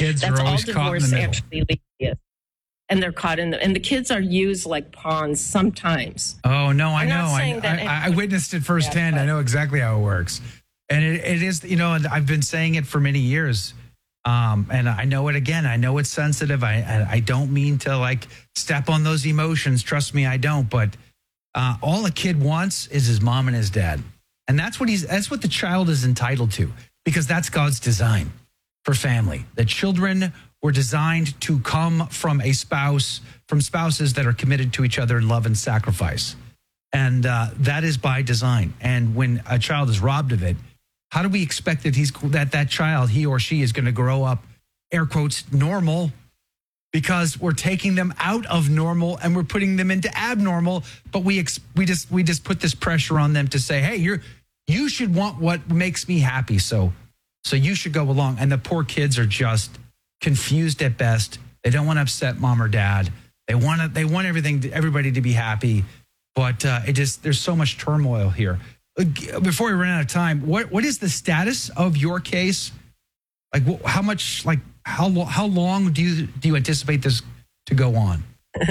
kids That's are all always caught in the divorce middle. actually leads to. And they're caught in and the kids are used like pawns sometimes. Oh, no, I I'm not know. saying that I witnessed it firsthand. Yeah, I know exactly how it works. And it is, and I've been saying it for many years. And I know it again. I know it's sensitive. I don't mean to like step on those emotions. Trust me, I don't. But all a kid wants is his mom and his dad. And that's what the child is entitled to, because that's God's design for family. The children were designed to come from spouses that are committed to each other in love and sacrifice. And that is by design. And when a child is robbed of it, how do we expect that child, he or she, is going to grow up, air quotes, normal? Because we're taking them out of normal and we're putting them into abnormal. But we just put this pressure on them to say, hey, you should want what makes me happy. So you should go along. And the poor kids are just confused at best. They don't want to upset mom or dad. They want everybody to be happy. But there's so much turmoil here. Before we run out of time, what is the status of your case? Like how long do you anticipate this to go on?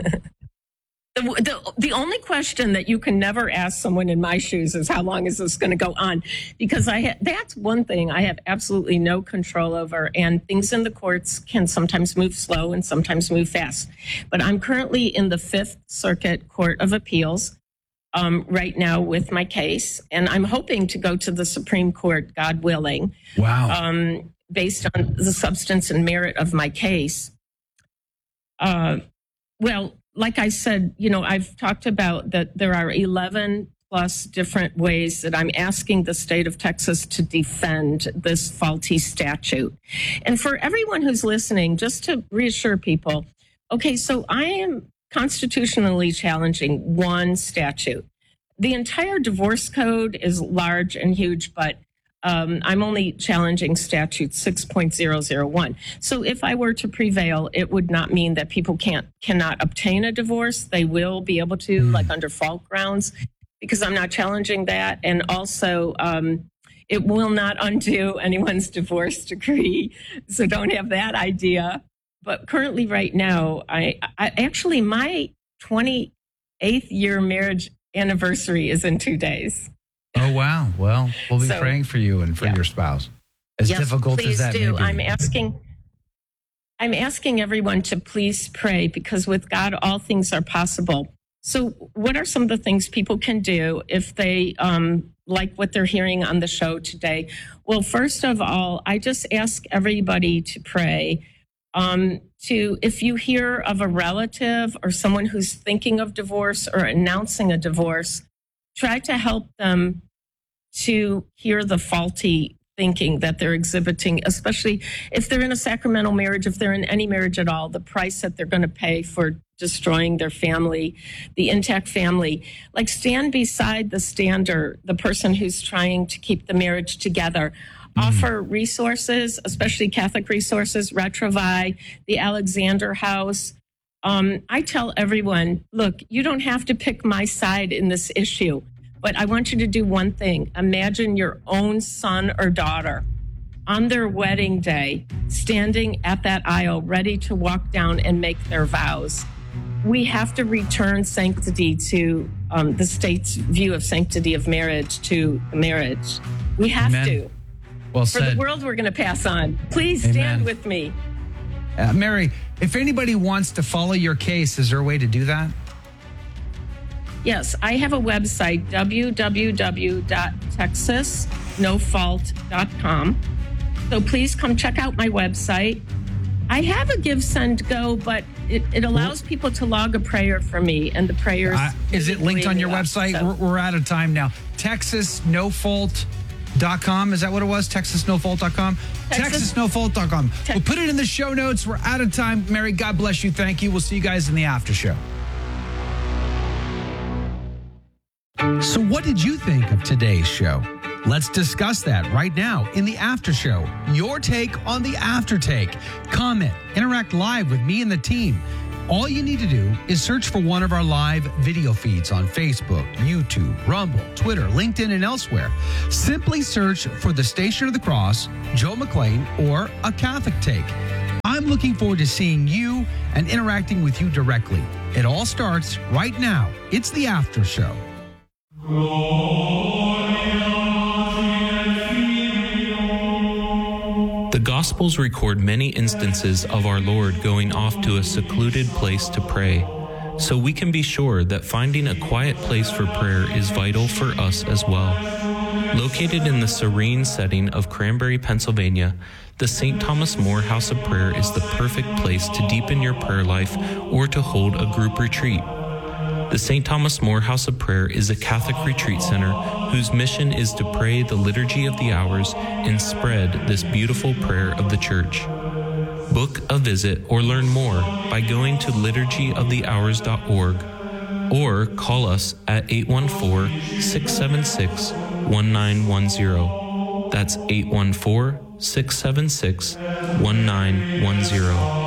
The only question that you can never ask someone in my shoes is how long is this going to go on? Because that's one thing I have absolutely no control over, and things in the courts can sometimes move slow and sometimes move fast. But I'm currently in the Fifth Circuit Court of Appeals right now with my case, and I'm hoping to go to the Supreme Court, God willing. Wow. Based on the substance and merit of my case. Well, like I said, I've talked about that there are 11 plus different ways that I'm asking the state of Texas to defend this faulty statute. And for everyone who's listening, just to reassure people, okay, so I am constitutionally challenging one statute. The entire divorce code is large and huge, but I'm only challenging statute 6.001. So if I were to prevail, it would not mean that people cannot obtain a divorce. They will be able to, like under fault grounds, because I'm not challenging that. And also, it will not undo anyone's divorce decree. So don't have that idea. But currently right now, I actually, my 28th year marriage anniversary is in 2 days. Oh, wow. Well, we'll be praying for you and for your spouse. As difficult as that may be. I'm asking everyone to please pray, because with God, all things are possible. So what are some of the things people can do if they like what they're hearing on the show today? Well, first of all, I just ask everybody to pray. If you hear of a relative or someone who's thinking of divorce or announcing a divorce, try to help them to hear the faulty thinking that they're exhibiting, especially if they're in a sacramental marriage, if they're in any marriage at all, the price that they're going to pay for destroying their family, the intact family. Like, stand beside the stander, the person who's trying to keep the marriage together. Offer resources, especially Catholic resources, Retrovi, the Alexander House. I tell everyone, look, you don't have to pick my side in this issue, but I want you to do one thing. Imagine your own son or daughter on their wedding day, standing at that aisle, ready to walk down and make their vows. We have to return sanctity to the state's view of sanctity of marriage to marriage. We have to. Well said. For the world we're going to pass on. Please stand with me. Mary, if anybody wants to follow your case, is there a way to do that? Yes, I have a website, www.texasnofault.com. So please come check out my website. I have a Give, Send, Go, but it allows people to log a prayer for me, and the prayers... is it linked on your website? So. We're out of time now. TexasNoFault.com. Is that what it was? TexasNoFault.com? TexasNoFault.com. We'll put it in the show notes. We're out of time. Mary, God bless you. Thank you. We'll see you guys in the after show. So what did you think of today's show? Let's discuss that right now in the after show. Your take on the after take. Comment, interact live with me and the team. All you need to do is search for one of our live video feeds on Facebook, YouTube, Rumble, Twitter, LinkedIn, and elsewhere. Simply search for the Station of the Cross, Joe McClain, or A Catholic Take. I'm looking forward to seeing you and interacting with you directly. It all starts right now. It's the After Show. The Gospels record many instances of our Lord going off to a secluded place to pray, so we can be sure that finding a quiet place for prayer is vital for us as well. Located in the serene setting of Cranberry, Pennsylvania, the St. Thomas More House of Prayer is the perfect place to deepen your prayer life or to hold a group retreat. The St. Thomas More House of Prayer is a Catholic retreat center whose mission is to pray the Liturgy of the Hours and spread this beautiful prayer of the Church. Book a visit or learn more by going to liturgyofthehours.org or call us at 814-676-1910. That's 814-676-1910.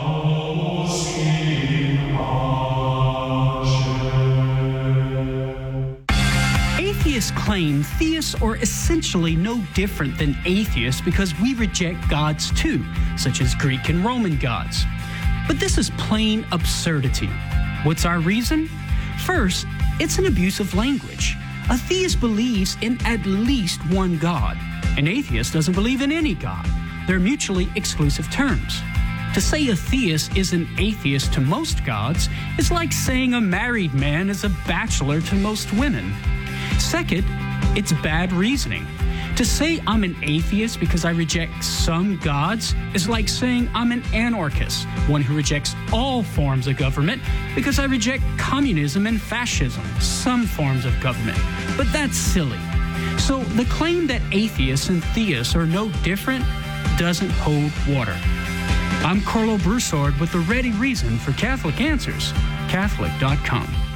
Atheists claim theists are essentially no different than atheists because we reject gods too, such as Greek and Roman gods. But this is plain absurdity. What's our reason? First, it's an abuse of language. A theist believes in at least one God. An atheist doesn't believe in any God. They're mutually exclusive terms. To say a theist is an atheist to most gods is like saying a married man is a bachelor to most women. Second, it's bad reasoning. To say I'm an atheist because I reject some gods is like saying I'm an anarchist, one who rejects all forms of government because I reject communism and fascism, some forms of government. But that's silly. So the claim that atheists and theists are no different doesn't hold water. I'm Carlo Broussard with the ready reason for Catholic Answers, Catholic.com.